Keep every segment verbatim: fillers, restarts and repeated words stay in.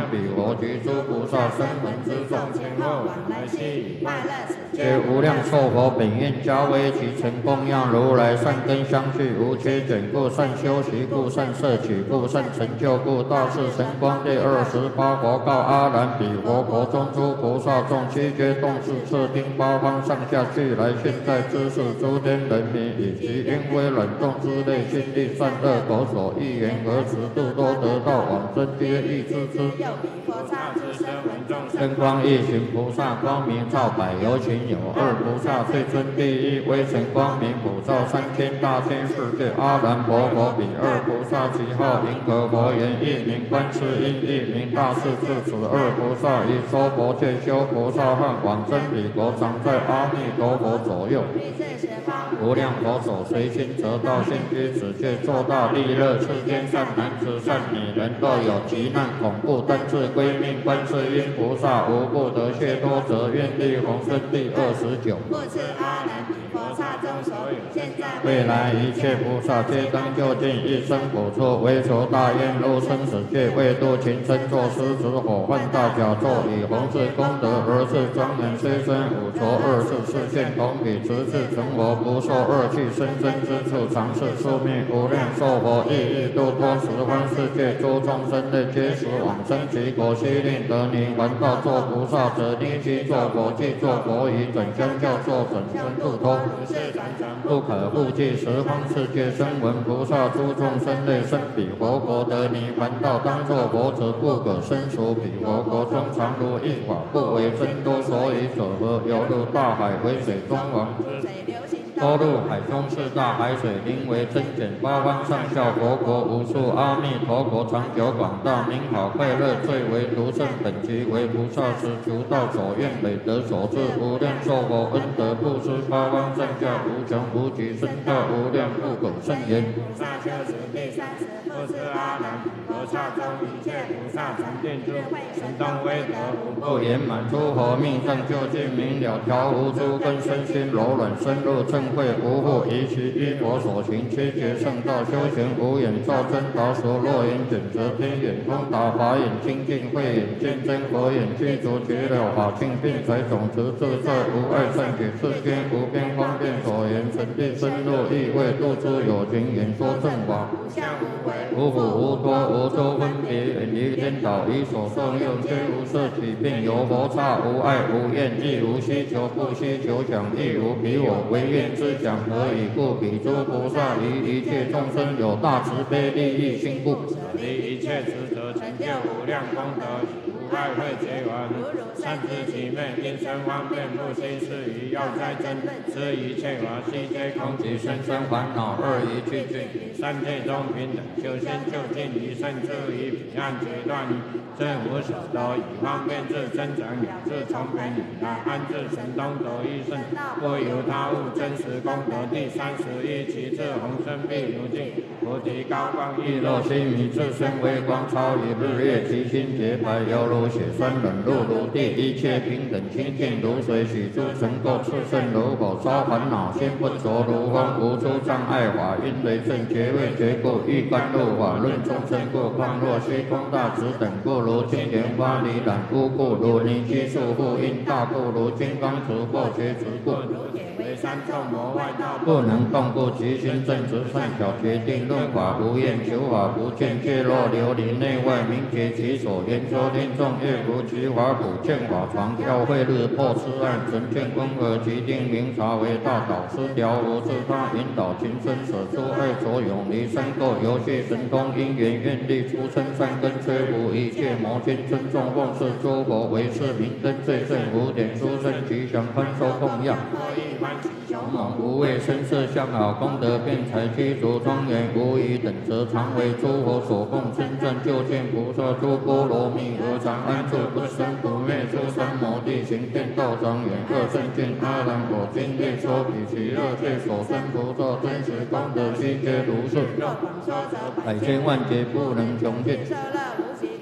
彼佛及诸菩萨声闻之众， 前后往来悉以快乐世皆无量寿佛本愿加为其成供养如来善根相续无缺卷故善修习故善摄取故善成就故大士神光第二十八佛告阿难彼佛国中诸菩萨众悉皆动视次听八方上下俱来现在知识诸天人民以及因为冷冻之类心地善恶口所欲言何时度都得到往生皆欲知之。 又彼佛刹之声闻众真光一行菩萨光明照百有情有二菩萨最尊第一微尘光明普照三千大千世界阿难婆佛彼二菩萨其号银河佛言一名观世音一名大势至此二菩萨以说佛切修菩萨和往生彼国常在阿弥陀佛左右。无量佛手随心得道现居此界作大利乐世间善男子善女人若有急难恐怖单自归命观世音菩萨无不得解脱者愿力宏生第二十九。 故此阿难彼佛刹中所有现在未来一切菩萨皆当就近一生补处为求大愿入生死界为度群生作狮子火犯大甲座以弘誓功德而是庄严虽身五浊二世视线同彼持次成佛不受恶趣生生之处常是宿命无量寿佛亦欲度脱十方世界诸众生类皆时往生其国悉令得泥还道作菩萨者立即作佛即作佛以准相教作准生度脱不可复计十方世界声闻菩萨诸众生类生彼佛国得泥还道当作佛者不可生熟彼佛国中常如一法不为真多所以者何犹如大海为水中王多入海中四大海水因为增减八方上下佛国无数阿弥陀国长久广大名好快乐最为独胜本集为菩萨时求道所愿累得所至无量寿佛恩德布施八方上下无穷无极深大无量不可胜言。 菩萨修持第三十不知阿难菩萨中一切菩萨成定智慧神通威德无不言满诸佛命上究竟明了调无诸根身心柔软深入正慧无复疑其依佛所行七劫圣道修行无眼照真达所若眼卷则天眼通达法眼清净慧眼见真佛眼具足绝了法性并才总持自在无碍善解世间无边方便所言神地深入意味度诸有情言说正法无相无为无苦无多无周分别远离颠倒以所受用皆无色起并有佛刹无爱无厌亦无希求不希求想亦无彼我唯愿之想何以故彼诸菩萨于一切众生有大慈悲利益心故离一切执着成就无量功德无爱会结缘善知其昧因生方便不心是于要斋真知一切法悉皆空即生生烦恼二一去尽三界中平等修心就近于胜处于彼岸决断于正无所得以方便自增长养自从便以来安置神通得一胜不由他物真实功德第三十一其次宏生必如镜菩提高光亦若须弥自身微光超于日月其心洁白犹如血栓冷露如地一切平等清净如水许诸尘垢炽盛如火烧烦恼心不着如风无诸障碍法因为正觉位觉故欲甘露法论众生故况若虚空大直等故如青莲花离染污故如泥积束缚因大故如金刚持或觉持故为三众魔外道不能动故其心正直善巧决定论法无厌求法不见界若琉璃内外明觉其所言说听众乐如其法普见法常教会日破痴暗纯见光而其定明察为大导师调无自他引导情深舍诸爱所永离生垢游戏神通因缘愿力出生善根摧伏一切魔君尊重奉事诸佛为是明灯最胜无点殊胜吉祥宽收供养勇猛无畏声色相好功德辩才具足庄严无疑等则常为诸佛所供称赞究竟菩萨诸波罗蜜而常安住不生不灭诸三摩地行天道长远各圣见阿难我今略说彼其乐界所生菩萨真实功德悉皆如是百千万劫不能穷尽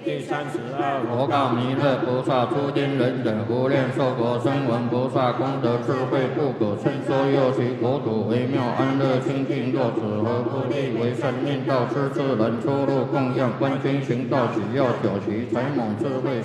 第三十二， 我告弥勒菩萨、诸天人等、无量寿果声闻菩萨功德智慧不可胜说，又其国土微妙安乐清净，若此何不利为善念道，施智人出入供养观经行道，只要九其才猛智慧。